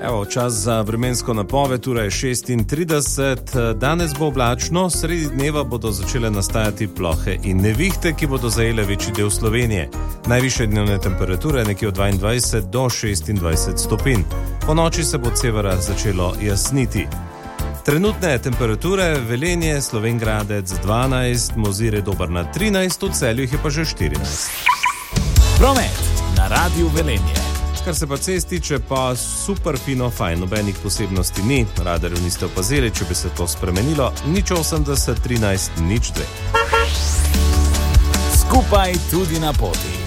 Evo, čas za vremensko napoved, ura je 6:30, danes bo oblačno, sredi dneva bodo začele nastajati plohe in nevihte, ki bodo zajele večji del Slovenije. Najvišje dnevne temperature nekje od 22 do 26 stopinj. Po noči se bo od severa začelo jasniti. Trenutne temperature: Velenje, Slovenj Gradec 12, Mozire Dober na 13, v Celju jih je pa že 14. Promet na Radiu Velenje. Kar se pa cest tiče, pa super fino, fajn, nobenih posebnosti ni, radarjev niste opazili, če bi se to spremenilo, 080 13 02. Skupaj tudi na poti.